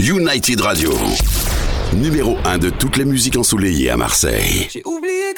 United Radio. Numéro 1 de toutes les musiques ensoleillées à Marseille. J'ai oublié